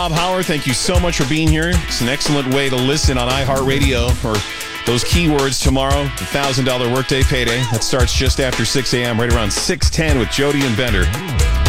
Bob Howard, thank you so much for being here. It's an excellent way to listen on iHeartRadio for those keywords tomorrow, the $1,000 workday payday. That starts just after 6 a.m., right around 6:10 with Jody and Bender.